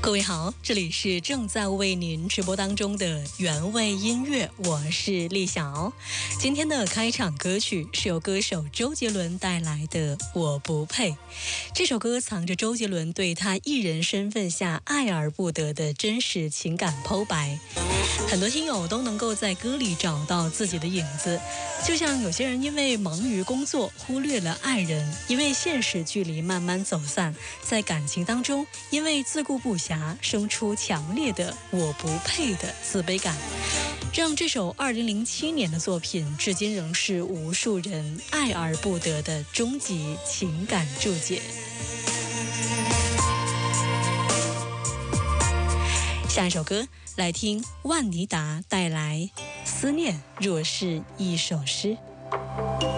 各位好，这里是正在为您直播当中的原味音乐，我是丽晓。今天的开场歌曲是由歌手周杰伦带来的《我不配》。这首歌藏着周杰伦对他艺人身份下爱而不得的真实情感剖白，很多听友都能够在歌里找到自己的影子。就像有些人因为忙于工作忽略了爱人，因为现实距离慢慢走散，在感情当中因为自顾不暇生出强烈的我不配的自卑感，让这首2007年的作品至今仍是无数人爱而不得的终极情感注解。下一首歌来听万妮达带来《思念若是一首诗》。